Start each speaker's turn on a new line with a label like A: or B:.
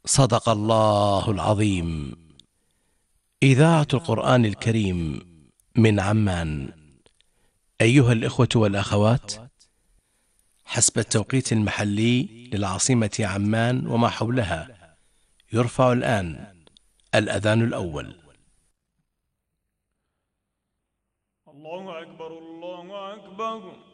A: صدق الله العظيم. إذاعة القرآن الكريم من عمان. أيها الإخوة والأخوات، حسب التوقيت المحلي للعاصمة عمان وما حولها، يرفع الآن الأذان الأول.
B: الله أكبر الله أكبر.